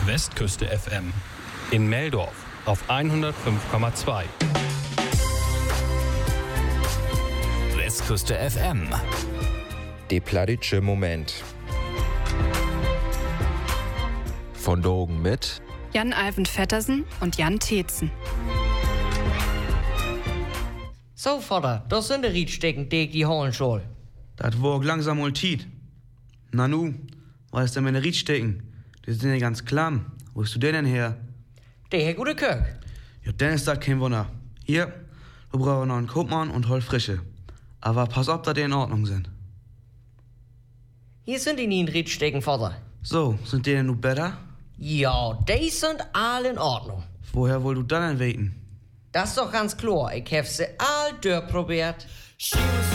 Westküste FM. In Meldorf auf 105,2. Westküste FM. Der plattitsche Moment. Von Dogen mit Jan-Alven Vettersen und Jan Teetzen. So, Vater, das sind die Riedstecken, die ich die holen soll. Das war langsam mal Tiet. Nanu, was ist denn meine Riedstecken? Die sind ja ganz klamm. Wo ist du denn her? Der hat gute Kirk. Ja, dann ist das kein Wunder. Hier, wir brauchen noch einen Kopfmann und hol frische. Aber pass auf, dass die in Ordnung sind. Hier sind die nie in Riedstecken, Vater. So, sind die denn nun besser? Ja, die sind alle in Ordnung. Woher wollt du dann denn weten? Das ist doch ganz klar. Ich hab sie all durchprobiert.